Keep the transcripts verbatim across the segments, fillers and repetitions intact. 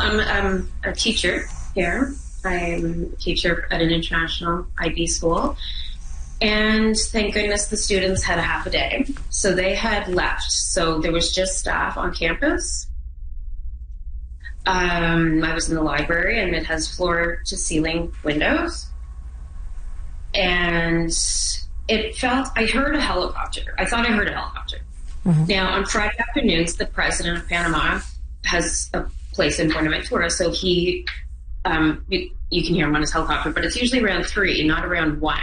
I'm, I'm a teacher here. I'm a teacher at an international I B school. And thank goodness the students had a half a day. So they had left. So there was just staff on campus. Um, I was in the library, and it has floor-to-ceiling windows. And it felt, I heard a helicopter. I thought I heard a helicopter. Mm-hmm. Now, on Friday afternoons, the president of Panama has a place in Buenaventura, so he, um, you, you can hear him on his helicopter, but it's usually around three, not around one.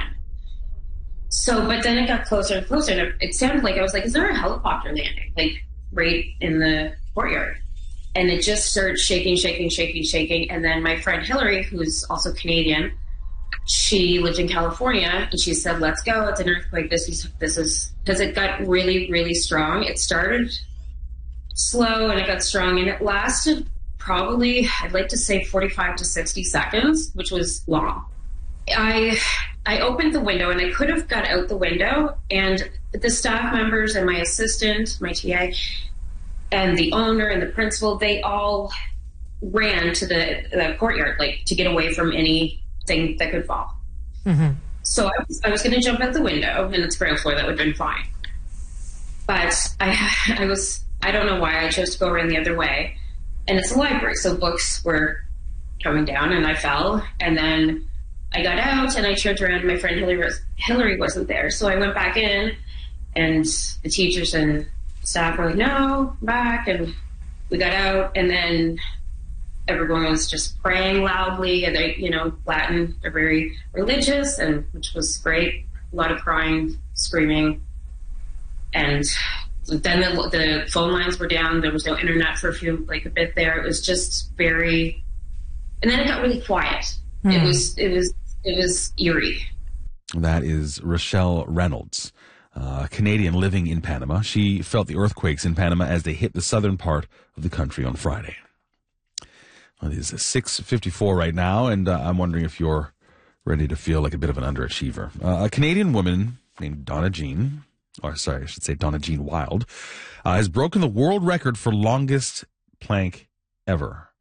So, but then it got closer and closer, and it, it sounded like, I was like, is there a helicopter landing? Like, right in the courtyard. And it just started shaking, shaking, shaking, shaking. And then my friend Hillary, who's also Canadian, she lived in California, and she said, let's go. It's an earthquake. This is, this is, because it got really, really strong. It started slow, and it got strong, and it lasted probably, I'd like to say forty-five to sixty seconds, which was long. I, I opened the window, and I could have got out the window, and the staff members and my assistant, my T A, and the owner and the principal, they all ran to the, the courtyard, like, to get away from anything that could fall. Mm-hmm. So I was, I was going to jump out the window, and it's ground floor, that would have been fine. But I, I was, I don't know why I chose to go around the other way. And it's a library, so books were coming down, and I fell. And then I got out, and I turned around, and my friend Hillary, was, Hillary wasn't there. So I went back in, and the teachers and staff were like, no, back. And we got out, and then everyone was just praying loudly. And they, you know, Latin, they're very religious, and which was great. A lot of crying, screaming. And then the, the phone lines were down. There was no internet for a few, like a bit there. It was just very, and then it got really quiet. Hmm. It was, it was, it was eerie. That is Rochelle Reynolds, a Canadian living in Panama. She felt the earthquakes in Panama as they hit the southern part of the country on Friday. Well, it is six fifty-four right now, and uh, I'm wondering if you're ready to feel like a bit of an underachiever. Uh, a Canadian woman named Donna Jean, or sorry, I should say Donna Jean Wild, uh, has broken the world record for longest plank ever.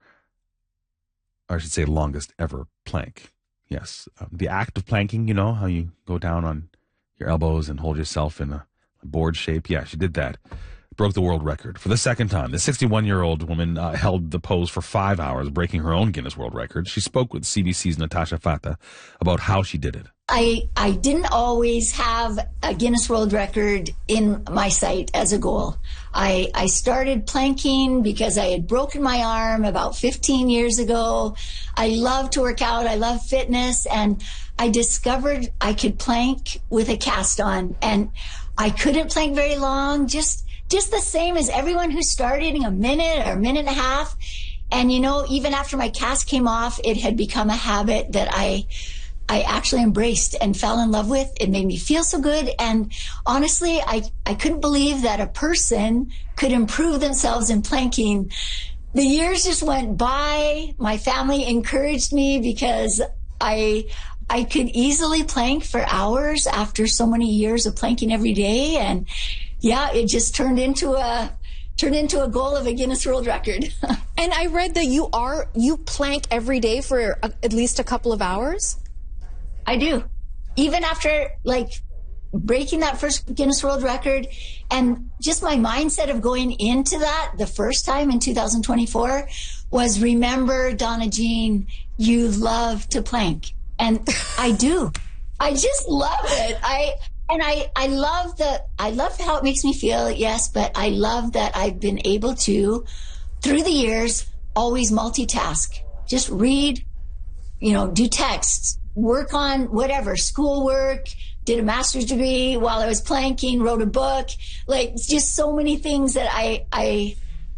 Or I should say longest ever plank. Yes. Um, the act of planking, you know, how you go down on your elbows and hold yourself in a board shape. Yeah, she did that. Broke the world record for the second time. The sixty-one-year-old woman uh, held the pose for five hours, breaking her own Guinness World Record. She spoke with C B C's Natasha Fata about how she did it. I, I didn't always have a Guinness World Record in my sight as a goal. I, I started planking because I had broken my arm about fifteen years ago. I love to work out. I love fitness. And I discovered I could plank with a cast on. And I couldn't plank very long, just just the same as everyone who started in a minute or a minute and a half. And, you know, even after my cast came off, it had become a habit that I I actually embraced and fell in love with. It made me feel so good. And honestly, I, I couldn't believe that a person could improve themselves in planking. The years just went by. My family encouraged me because I I could easily plank for hours after so many years of planking every day. And yeah, it just turned into a turned into a goal of a Guinness World Record. And I read that you are you plank every day for a, at least a couple of hours. I do. Even after, like, breaking that first Guinness World Record, and just my mindset of going into that the first time in two thousand twenty-four was, remember, Donna Jean, you love to plank. And I do. I just love it. I and I, I love the I love how it makes me feel, yes, but I love that I've been able to, through the years, always multitask. Just read, you know, do texts, work on whatever, schoolwork, did a master's degree while I was planking, wrote a book. Like, it's just so many things that I I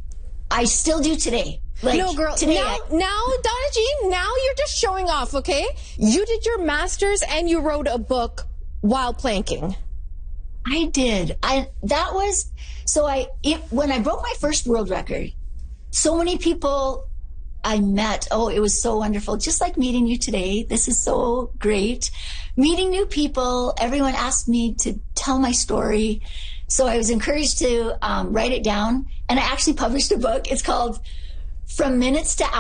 I still do today. Like, no, girl, today now, I, now, Donna Jean, now you're just showing off, okay? You did your master's and you wrote a book while planking. I did. I that was so I it, when I broke my first world record, so many people I met. Oh, it was so wonderful. Just like meeting you today. This is so great. Meeting new people. Everyone asked me to tell my story. So I was encouraged to um, write it down. And I actually published a book. It's called From Minutes to Hours.